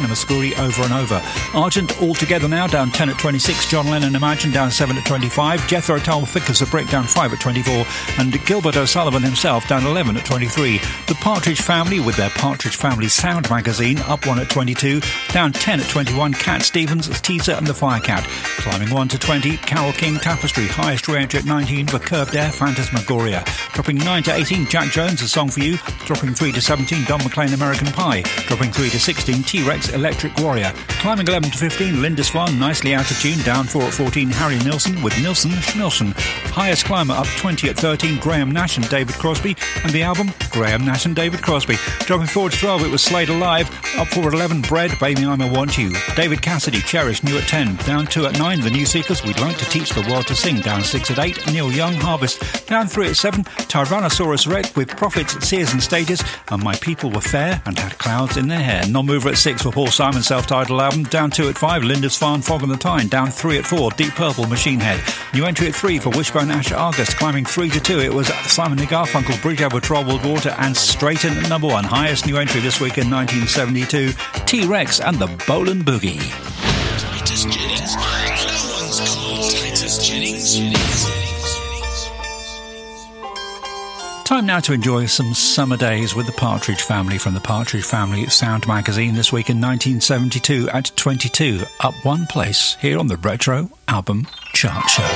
Hannah Mascuri, Over and Over. Argent, All Together Now, down 10 at 26. John Lennon, Imagine, down 7 at 25. Jethro Tull, Thick as a Brick, down 5 at 24. And Gilbert O'Sullivan himself, down 11 at 23. The Partridge Family, with their Partridge Family Sound magazine, up 1 at 22. Down 10 at 21. Cat Stevens, Teaser and the Firecat. Climbing 1 to 20. Carole King, Tapestry, highest range at 19 for Curved Air, Phantasmagoria. Dropping 9 to 18. Jack Jones, A Song for You. Dropping 3 to 17. Don McLean, American Pie. Dropping 3 to 16. T-Rex, Electric Warrior. Climbing 11 to 15. Linda Swan, Nicely Out of Tune. Down 4 at 14. Harry Nilsson with Nilsson Schmilsson. Highest climber up 20 at 13. Graham Nash and David Crosby. And the album, Graham Nash and David Crosby. Dropping 4 to 12. It was Slade Alive. Up 4 at 11. Bread, Baby I'm a Want You. David Cassidy, Cherish, new at 10. Down 2 at 9. The New Seekers, We'd Like to Teach the World to Sing. Down 6 at 8. Neil Young, Harvest. Down 3 at 7. Tyrannosaurus Rex with Prophets, Seers and Stages. And My People Were Fair and Had Clouds in Their Hair. Non-mover at 6 for Paul Simon's self-titled album. Down 2 at 5. Linda's Farm, Fog and the Tyne. Down 3 at 4. Deep Purple, Machine Head. New entry at 3 for Wishbone Ash Argus. Climbing 3 to 2. It was Simon and Garfunkel, Bridge Over Troubled Water and Straighten at number 1. Highest new entry this week in 1972. T-Rex and the Bowling Boogie. Titus Jennings. No one's called Titus Jennings. Time now to enjoy some summer days with the Partridge Family from the Partridge Family Sound magazine this week in 1972 at 22, up one place here on the Retro Album Chart Show.